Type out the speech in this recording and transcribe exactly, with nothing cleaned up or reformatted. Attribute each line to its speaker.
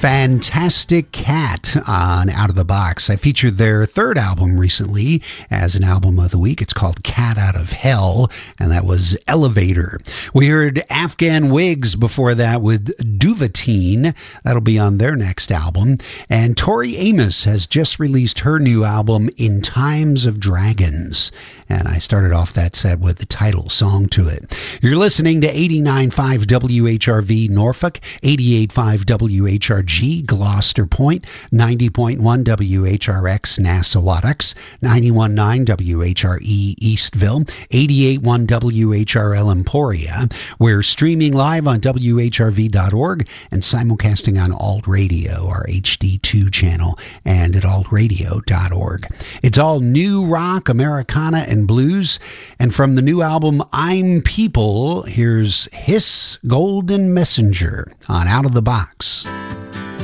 Speaker 1: Fantastic Cat on Out of the Box. I featured their third album recently as an album of the week. It's called Cat Out of Hell, and that was Elevator. We heard Afghan Wigs before that with Duvatine. That'll be on their next album. And Tori Amos has just released her new album, In Times of Dragons. And I started off that set with the title song to it. You're listening to eighty-nine point five W H R V Norfolk, eighty-eight point five W H R G Gloucester Point, ninety point one W H R X Nassawadox, ninety-one point nine W H R E Eastville, eighty-eight point one W H R L Emporia. We're streaming live on W H R V dot org and simulcasting on Alt Radio, our H D two channel, and at alt radio dot org. It's all new rock, Americana, and blues. And from the new album, I'm People, here's Hiss Golden Messenger on Out of the Box.